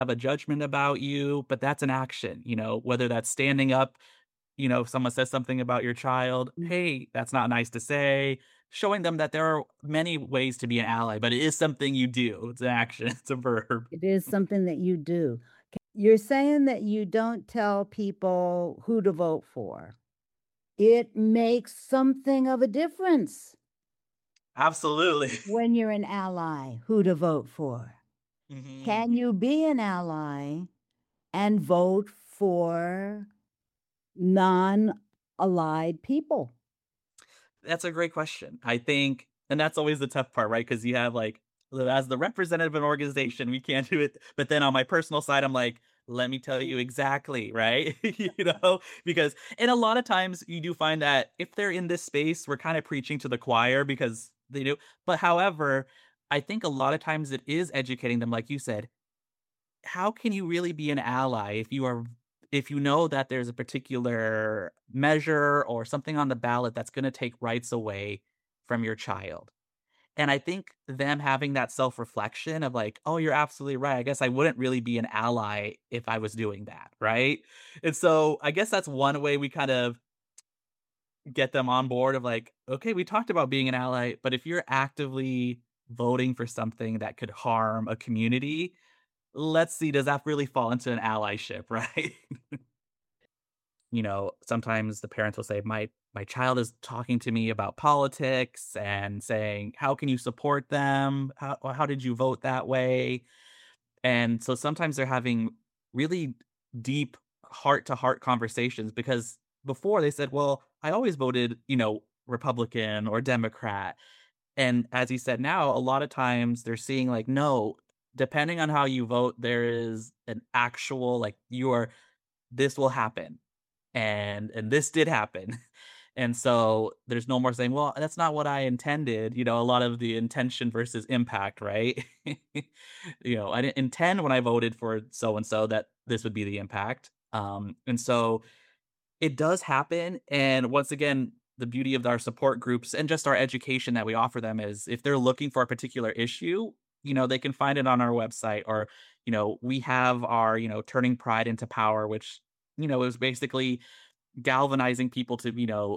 have a judgment about you, but that's an action, whether that's standing up, if someone says something about your child, Mm. hey, that's not nice to say, showing them that there are many ways to be an ally, but it is something you do. It's an action, it's a verb. It is something that you do. You're saying that you don't tell people who to vote for. It makes something of a difference Absolutely. when you're an ally who to vote for. Mhm. Can you be an ally and vote for non-allied people? That's a great question. I think and that's always the tough part, right? Because you have, like, as the representative of an organization, we can't do it, but then on my personal side, I'm like, "Let me tell you exactly," right? Because and a lot of times you do find that if they're in this space, we're kinda preaching to the choir because they do but however, I think a lot of times it is educating them, like you said, how can you really be an ally if you know that there's a particular measure or something on the ballot that's going to take rights away from your child? And I think them having that self-reflection of like, "Oh, you're absolutely right. I guess I wouldn't really be an ally if I was doing that," right? And so I guess that's one way we kind of get them on board of like, "Okay, we talked about being an ally, but if you're actively voting for something that could harm a community, let's see, does that really fall into an allyship, right?" Sometimes the parents will say, my child is talking to me about politics and saying, "How can you support them? How did you vote that way?" And so sometimes they're having really deep heart to heart conversations because before they said, "Well, I always voted, Republican or Democrat." And as he said now, a lot of times they're seeing like, no, depending on how you vote, there is an actual like this will happen. And this did happen. And so there's no more saying, well, that's not what I intended. A lot of the intention versus impact, right? I didn't intend when I voted for so and so that this would be the impact. And so it does happen, and once again, the beauty of our support groups and just our education that we offer them is if they're looking for a particular issue, they can find it on our website or, we have our, Turning Pride into Power, which, is basically galvanizing people to,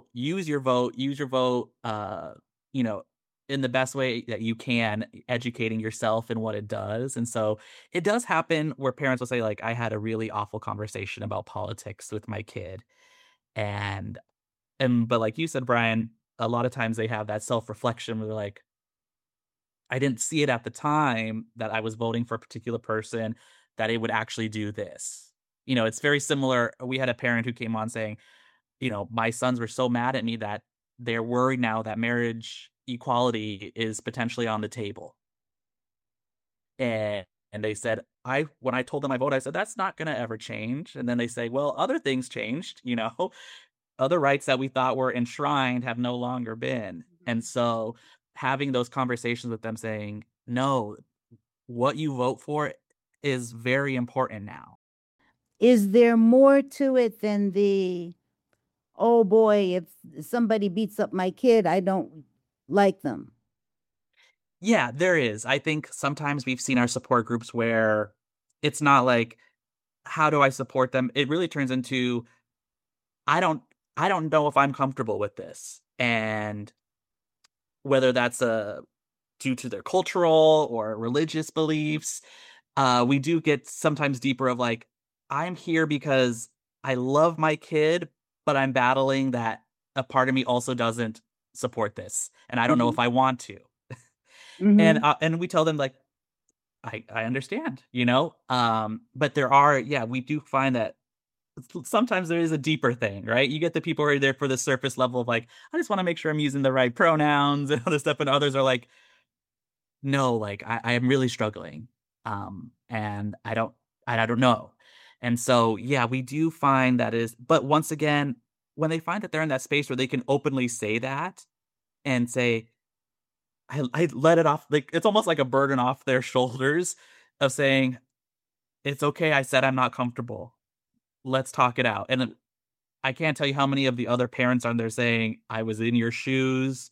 use your vote, you know, in the best way that you can, educating yourself in what it does. And so it does happen where parents will say, like, I had a really awful conversation about politics with my kid and but like you said, Brian, a lot of times they have that self-reflection where they're like, "I didn't see it at the time that I was voting for a particular person that it would actually do this." It's very similar. We had a parent who came on saying, "My sons were so mad at me that they're worried now that marriage equality is potentially on the table." And they said, "I when I told them I voted, I said, 'That's not gonna ever change.'" And then they say, "Well, other things changed, other rights that we thought were enshrined have no longer been." And Mhm. so having those conversations with them saying, "No, what you vote for is very important now." Is there more to it than "Oh boy, if somebody beats up my kid, I don't like them"? Yeah, there is. I think sometimes we've seen our support groups where it's not like, "How do I support them?" It really turns into, "I don't I don't know if I'm comfortable with this." And whether that's, due to their cultural or religious beliefs, we do get sometimes deeper of like, I'm here because I love my kid, but I'm battling that a part of me also doesn't support this, and I don't know Mhm, if I want to. mhm. And we tell them like, I understand, but yeah, we do find that sometimes there is a deeper thing, right? You get the people who are there for the surface level of like, I just want to make sure I'm using the right pronouns and other stuff, and others are like, no, like, I am really struggling, and I don't know. And so, yeah, we do find that is but once again, when they find that they're in that space where they can openly say that and say, I let it off, like, it's almost like a burden off their shoulders of saying, "It's okay, I said I'm not comfortable. Let's talk it out." And I can't tell you how many of the other parents are there saying, "I was in your shoes.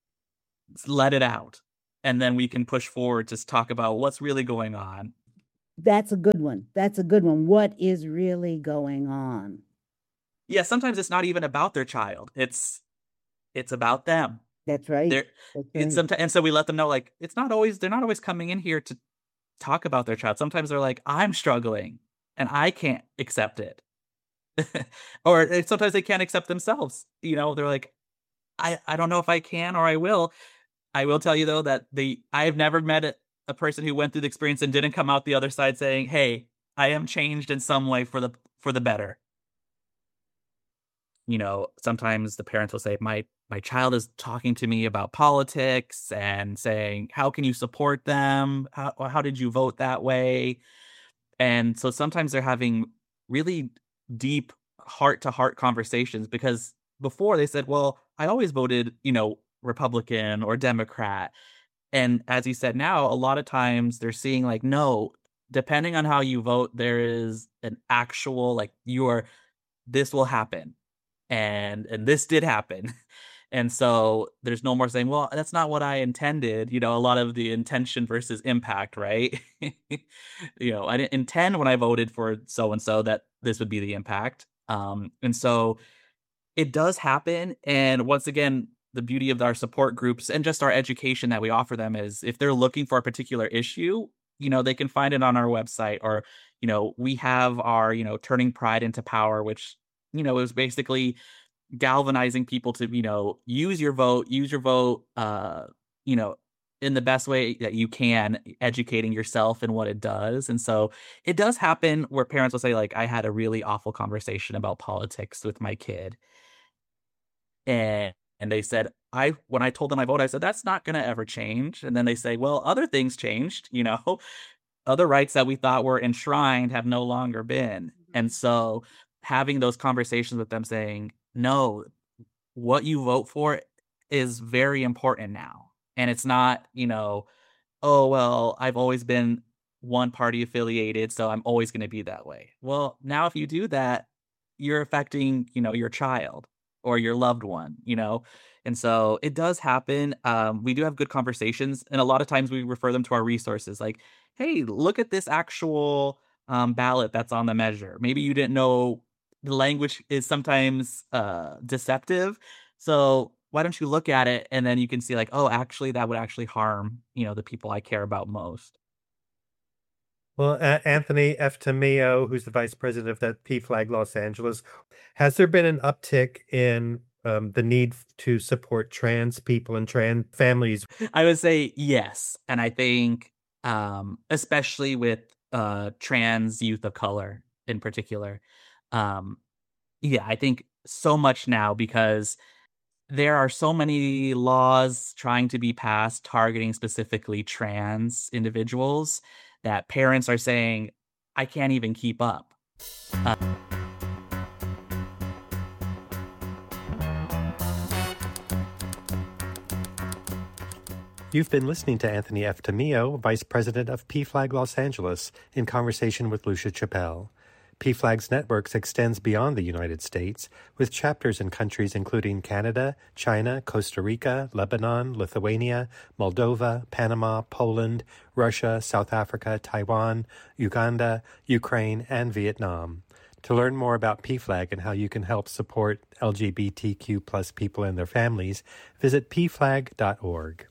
Let it out." And then we can push forward to talk about what's really going on. That's a good one. That's a good one. What is really going on? Yeah, sometimes it's not even about their child. It's about them. That's right. They're That's it's right. sometimes, and so we let them know, like, it's not always they're not always coming in here to talk about their child. Sometimes they're like, "I'm struggling and I can't accept it." Or sometimes they can't accept themselves. They're like, I don't know if I can or I will. I will tell you though that I've never met a person who went through the experience and didn't come out the other side saying, "Hey, I am changed in some way for the better." Sometimes the parents will say, my child is talking to me about politics and saying, how can you support them? How did you vote that way? And so sometimes they're having really deep heart to heart conversations because before they said, well, I always voted, Republican or Democrat. And as you said, now a lot of times they're seeing like, no, depending on how you vote, there is an actual, like, this will happen, and this did happen. And so there's no more saying, well, that's not what I intended. A lot of the intention versus impact, right? I didn't intend when I voted for so and so that this would be the impact. And so it does happen. And once again, the beauty of our support groups and just our education that we offer them is if they're looking for a particular issue, they can find it on our website, or, we have our, turning pride into power, which, is basically galvanizing people to, use your vote, you know, in the best way that you can, educating yourself in what it does. And so it does happen where parents will say, like, I had a really awful conversation about politics with my kid. And they said, when I told them I vote, I said, that's not gonna ever change. And then they say, well, other things changed, other rights that we thought were enshrined have no longer been. And so having those conversations with them saying, no, what you vote for is very important now. And it's not, oh, well, I've always been one party affiliated, so I'm always going to be that way. Well, now if you do that, you're affecting, your child or your loved one. And so it does happen. We do have good conversations, and a lot of times we refer them to our resources like, hey, look at this actual ballot that's on the measure. Maybe you didn't know the language is sometimes deceptive. So why don't you look at it and then you can see like, oh, actually, that would actually harm, the people I care about most. Well, Anthony F. Tamio, who's the vice president of that PFLAG Los Angeles, has there been an uptick in the need to support trans people and trans families? I would say yes. And I think, especially with trans youth of color in particular, um, yeah, I think so much now because there are so many laws trying to be passed targeting specifically trans individuals that parents are saying, I can't even keep up. You've been listening to Anthony F. Tamio, Vice President of PFLAG Los Angeles, in conversation with Lucia Chappelle. PFLAG's networks extends beyond the United States, with chapters in countries including Canada, China, Costa Rica, Lebanon, Lithuania, Moldova, Panama, Poland, Russia, South Africa, Taiwan, Uganda, Ukraine, and Vietnam. To learn more about PFLAG and how you can help support LGBTQ plus people and their families, visit pflag.org.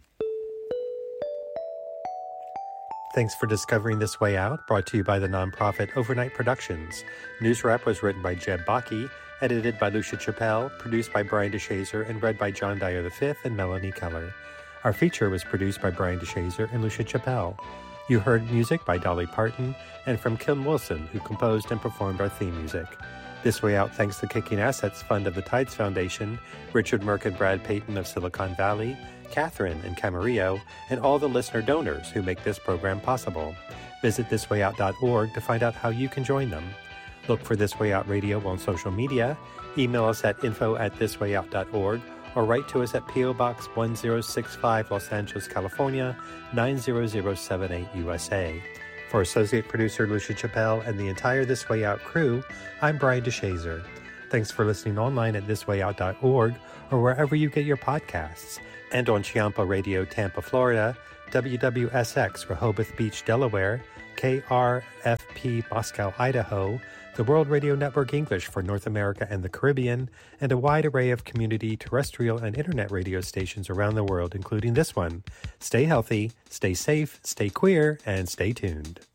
Thanks for discovering This Way Out, brought to you by the nonprofit Overnight Productions. News Wrap was written by Jeb Bakke, edited by Lucia Chappelle, produced by Brian DeShazer, and read by John Dyer V and Melanie Keller. Our feature was produced by Brian DeShazer and Lucia Chappelle. You heard music by Dolly Parton and from Kim Wilson, who composed and performed our theme music. This Way Out thanks the Kicking Assets Fund of the Tides Foundation, Richard Merck and Brad Payton of Silicon Valley, Catherine in Camarillo, and all the listener donors who make this program possible. Visit thiswayout.org to find out how you can join them. Look for This Way Out Radio on social media, email us at info@thiswayout.org, or write to us at P.O. Box 1065, Los Angeles, California, 90078 USA. For associate producer Lucia Chappelle and the entire This Way Out crew, I'm Brian DeShazer. Thanks for listening online at thiswayout.org or wherever you get your podcasts, and on Chiampa Radio, Tampa, Florida, WWSX, Rehoboth Beach, Delaware, KRFP Moscow, Idaho, the World Radio Network English for North America and the Caribbean, and a wide array of community terrestrial and internet radio stations around the world, including this one. Stay healthy, stay safe, stay queer, and stay tuned.